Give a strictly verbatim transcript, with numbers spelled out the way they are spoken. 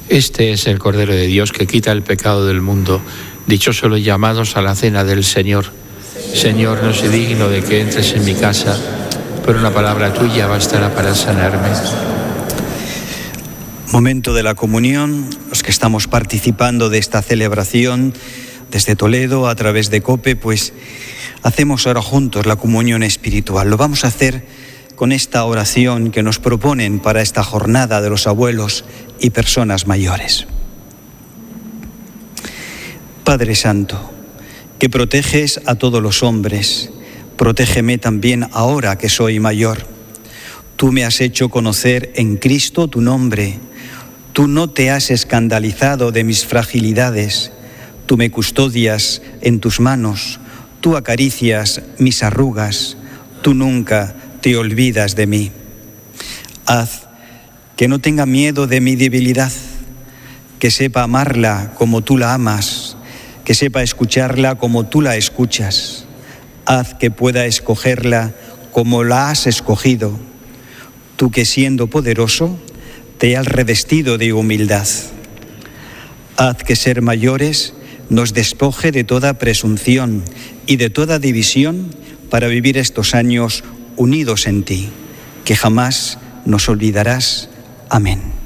Este es el Cordero de Dios que quita el pecado del mundo. Dichosos los llamados a la cena del Señor. Señor, no soy digno de que entres en mi casa, pero una palabra tuya bastará para sanarme. Momento de la comunión, los que estamos participando de esta celebración desde Toledo a través de COPE, pues hacemos ahora juntos la comunión espiritual. Lo vamos a hacer con esta oración que nos proponen para esta jornada de los abuelos y personas mayores. Padre Santo, que proteges a todos los hombres, protégeme también ahora que soy mayor. Tú me has hecho conocer en Cristo tu nombre. Tú no te has escandalizado de mis fragilidades. Tú me custodias en tus manos. Tú acaricias mis arrugas. Tú nunca te olvidas de mí. Haz que no tenga miedo de mi debilidad, que sepa amarla como tú la amas, que sepa escucharla como tú la escuchas. Haz que pueda escogerla como la has escogido. Tú que siendo poderoso, te has revestido de humildad. Haz que ser mayores nos despoje de toda presunción y de toda división para vivir estos años unidos en ti, que jamás nos olvidarás. Amén.